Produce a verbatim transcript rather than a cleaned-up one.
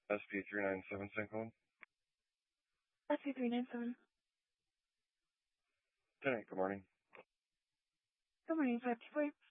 S P three nine seven Synchrone. S P three nine seven. Good morning. Good morning, five two four.